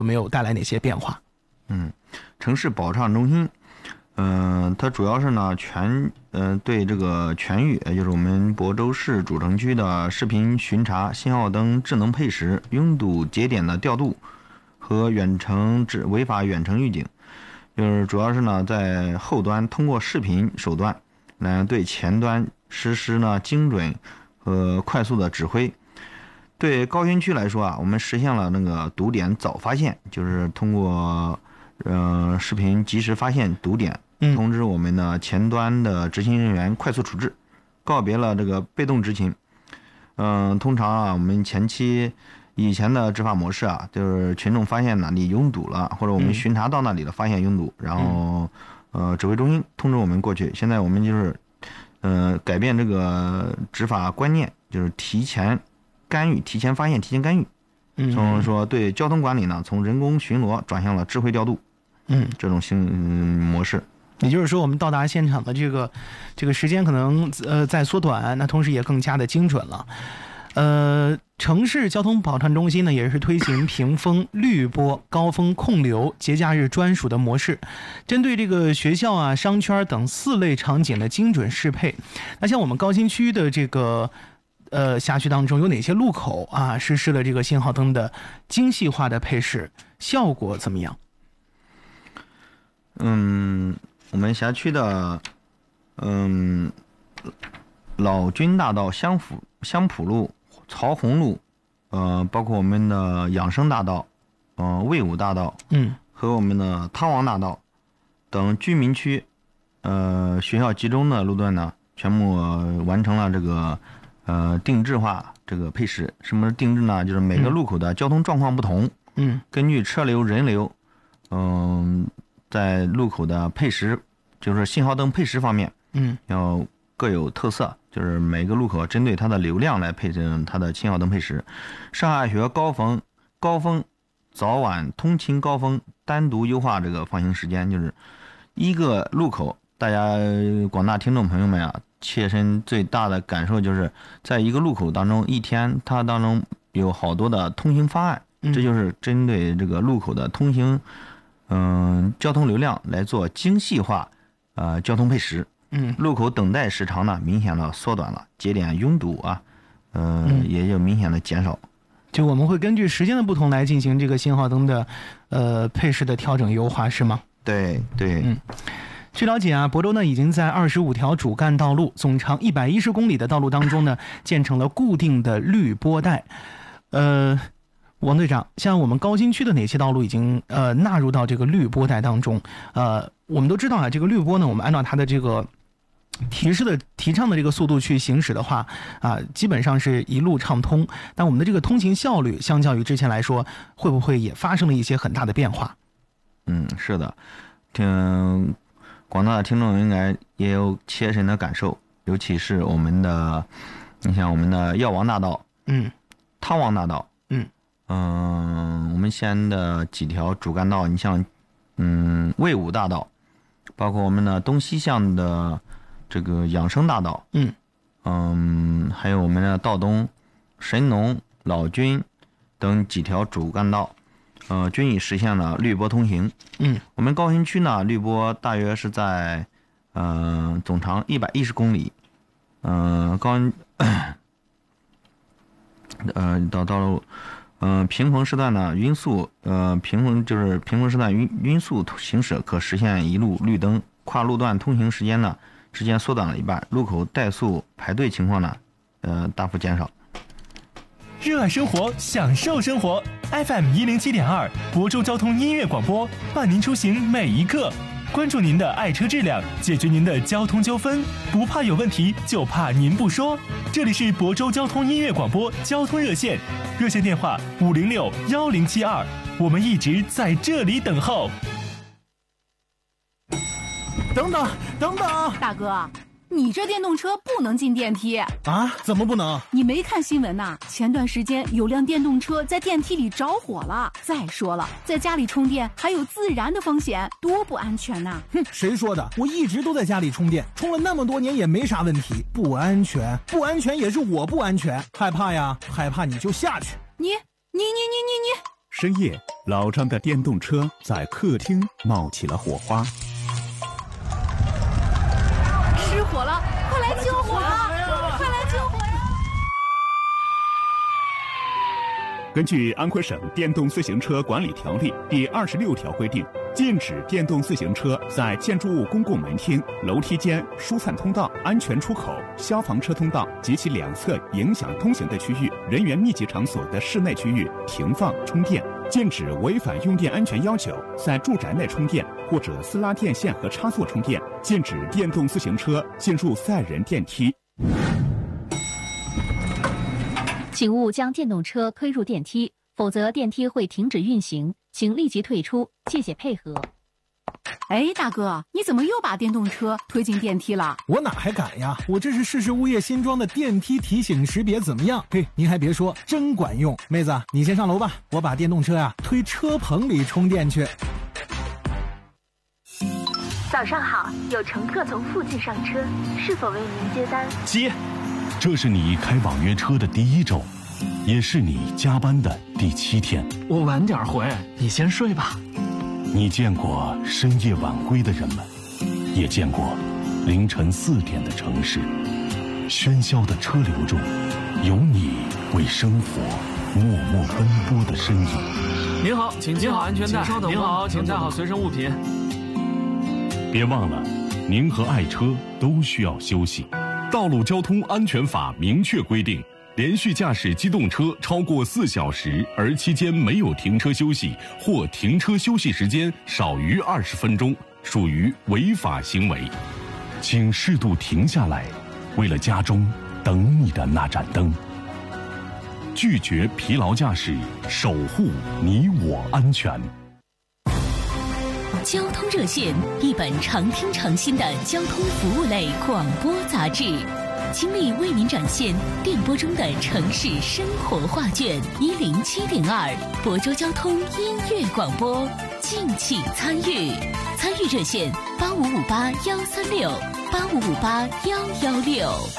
有没有带来哪些变化？ 城市保畅中心，它主要是呢对这个全域，也就是我们亳州市主城区的视频巡查、信号灯智能配时、拥堵节点的调度和违法远程预警，就是主要是呢在后端通过视频手段来对前端实施呢精准和快速的指挥。对高新区来说啊，我们实现了那个堵点早发现，就是通过视频及时发现堵点，通知我们的前端的执行人员快速处置，告别了这个被动执勤。通常啊，我们以前的执法模式啊，就是群众发现哪里拥堵了，或者我们巡查到那里了，发现拥堵，然后指挥中心通知我们过去。现在我们就是改变这个执法观念，就是提前干预、提前发现、提前干预。从说对交通管理呢，从人工巡逻转向了智慧调度。这种新模式。 也就是说，我们到达现场的这个时间可能在缩短，那同时也更加的精准了。城市交通保障中心呢，也是推行屏风、滤波、高峰控流、节假日专属的模式，针对这个学校啊、商圈等4类场景的精准适配。那像我们高新区的这个辖区当中，有哪些路口啊实施了这个信号灯的精细化的配饰，效果怎么样？ 我们辖区的老君大道、香浦路、曹洪路，包括我们的养生大道、魏武大道，和我们的汤王大道等居民区，学校集中的路段呢，全部完成了这个定制化这个配饰。什么定制呢？就是每个路口的交通状况不同，根据车流、人流，在路口的配时，就是信号灯配时方面，要各有特色，就是每个路口针对它的流量来配置它的信号灯配时。上下学高峰、早晚通勤高峰单独优化这个放行时间，就是一个路口，大家广大听众朋友们啊，切身最大的感受就是在一个路口当中，一天它当中有好多的通行方案，这就是针对这个路口的通行交通流量来做精细化交通配时。路口等待时长呢明显的缩短了，节点拥堵啊也就明显的减少。 就我们会根据时间的不同来进行这个信号灯的配饰的调整优化，是吗？ 对。 据了解啊，亳州呢已经在25条主干道路总长110公里的道路当中呢建成了固定的滤波带。王队长，像我们高新区的哪些道路已经纳入到这个滤波带当中？我们都知道啊，这个滤波呢，我们按照它的这个提倡的这个速度去行驶的话基本上是一路畅通。但我们的这个通行效率相较于之前来说，会不会也发生了一些很大的变化？ 是的，广大的听众应该也有切身的感受，尤其是你像我们的药王大道、汤王大道，我们西安的几条主干道，你像魏武大道，包括我们的东西向的这个养生大道，还有我们的道东、神农、老君等几条主干道，均已实现了滤波通行。我们高新区呢，滤波大约是在总长110公里，道路。平衡时段呢，平衡时段匀速行驶，可实现一路绿灯，跨路段通行时间缩短了一半，路口怠速排队情况呢，大幅减少。 热爱生活，享受生活。FM 107.2，亳州交通音乐广播，伴您出行每一刻。关注您的爱车质量，解决您的交通纠纷，不怕有问题，就怕您不说。这里是亳州交通音乐广播交通热线，热线电话506-1072，我们一直在这里等候。 等等， 大哥，你这电动车不能进电梯啊？怎么不能？ 你没看新闻呐？前段时间有辆电动车在电梯里着火了。再说了，在家里充电还有自燃的风险，多不安全呐！ 哼，谁说的？我一直都在家里充电，充了那么多年也没啥问题。不安全也是我不安全，害怕呀，害怕你就下去。 你深夜，老张的电动车在客厅冒起了火花。 失火了，快来救火啊！快来救火呀！ 根据安徽省电动自行车管理条例第26条规定，禁止电动自行车在建筑物公共门厅、楼梯间、疏散通道、安全出口、消防车通道及其两侧影响通行的区域、人员密集场所的室内区域停放充电；禁止违反用电安全要求在住宅内充电或者私拉电线和插座充电；禁止电动自行车进入载人电梯。 请勿将电动车推入电梯，否则电梯会停止运行，请立即退出，谢谢配合。 哎，大哥，你怎么又把电动车推进电梯了？ 我哪还敢呀！我这是试试物业新装的电梯提醒识别，怎么样？嘿，您还别说，真管用。妹子，你先上楼吧，我把电动车呀推车棚里充电去。 早上好，有乘客从附近上车，是否为您接单？ 接。这是你开网约车的第1周，也是你加班的第7天。 我晚点回，你先睡吧。 你见过深夜晚归的人们，也见过凌晨4点的城市。喧嚣的车流中，有你为生活默默奔波的身影。 您好，请系好安全带。稍等，您好，请带好随身物品。 别忘了，您和爱车都需要休息。道路交通安全法明确规定，连续驾驶机动车超过4小时，而期间没有停车休息，或停车休息时间少于20分钟，属于违法行为。请适度停下来，为了家中等你的那盏灯。拒绝疲劳驾驶，守护你我安全。 交通热线，一本常听常新的交通服务类广播杂志，倾力为您展现电波中的城市生活画卷。107.2亳州交通音乐广播，敬请参与。参与热线8558-136，8558-116。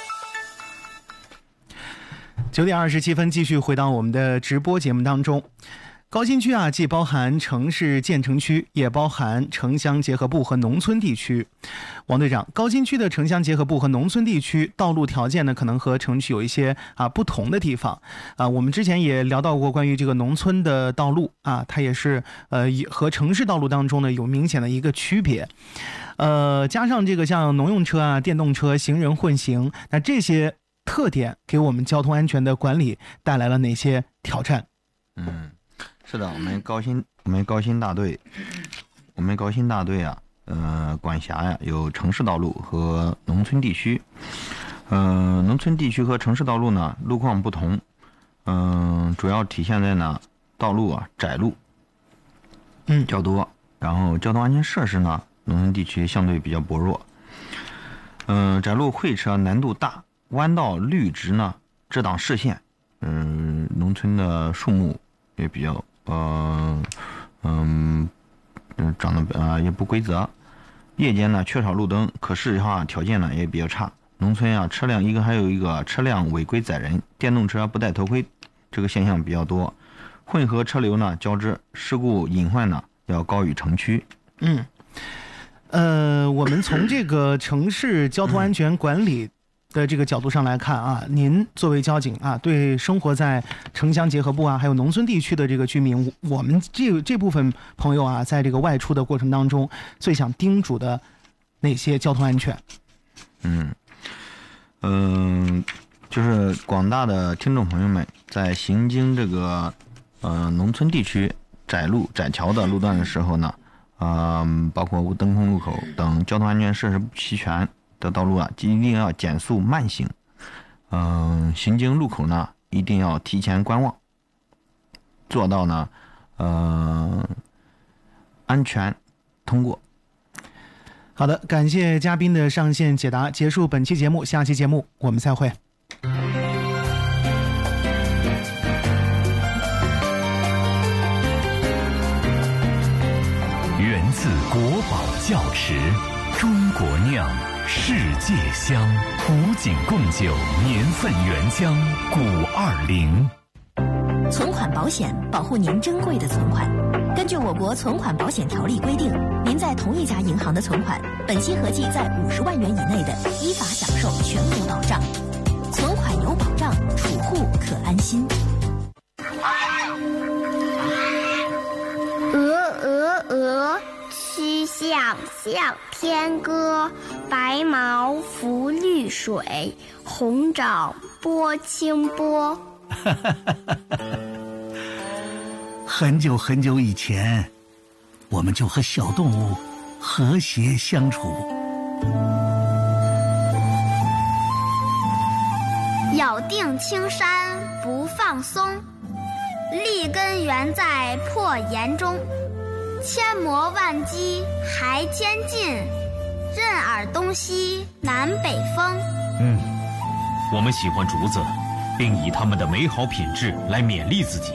9点27分，继续回到我们的直播节目当中。高新区啊，既包含城市建成区，也包含城乡结合部和农村地区。王队长，高新区的城乡结合部和农村地区道路条件呢，可能和城区有一些不同的地方啊。我们之前也聊到过关于这个农村的道路啊，它也是和城市道路当中呢有明显的一个区别。加上这个像农用车啊、电动车、行人混行，那这些特点给我们交通安全的管理带来了哪些挑战？ 是的，我们高新大队啊，管辖呀有城市道路和农村地区。农村地区和城市道路呢路况不同，主要体现在呢道路啊窄路较多，然后交通安全设施呢农村地区相对比较薄弱。窄路会车难度大，弯道绿植呢遮挡视线，农村的树木也比较长得也不规则，夜间呢缺少路灯，可视化条件呢也比较差。农村啊还有一个车辆违规载人，电动车不戴头盔，这个现象比较多。混合车流呢交织，事故隐患呢要高于城区。 我们从这个城市交通安全管理的这个角度上来看啊，您作为交警啊，对生活在城乡结合部啊，还有农村地区的这个居民，我们这部分朋友啊，在这个外出的过程当中，最想叮嘱的哪些交通安全？ 就是广大的听众朋友们在行经这个农村地区窄路窄桥的路段的时候呢，包括无灯控路口等交通安全设施不齐全的道路啊，一定要减速慢行。行经路口呢，一定要提前观望，做到呢，安全通过。 好的，感谢嘉宾的上线解答，结束本期节目，下期节目我们再会。 源自国宝窖池，中国酿，世界香，古井贡酒年份原浆，520。 存款保险保护您珍贵的存款。根据我国存款保险条例规定，您在同一家银行的存款，本息合计在50万元以内的，依法享受全额保障。存款有保障，储户可安心。 鹅，曲项向天歌，白毛浮绿水，红掌拨清波。 很久很久以前，我们就和小动物和谐相处。 咬定青山不放松，立根原在破岩中。千磨万击还坚劲，任尔东西南北风。 我们喜欢竹子，并以它们的美好品质来勉励自己。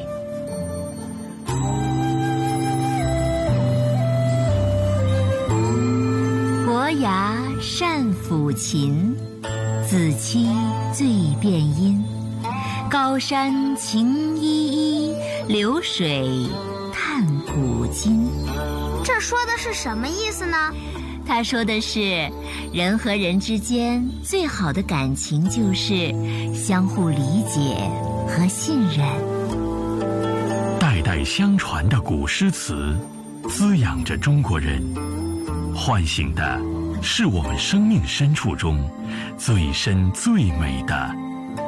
伯牙善抚琴，子期最辨音。高山晴依依，流水叹古今。 这说的是什么意思呢？ 他说的是，人和人之间最好的感情就是相互理解和信任。 代代相传的古诗词，滋养着中国人，唤醒的是我们生命深处中最深最美的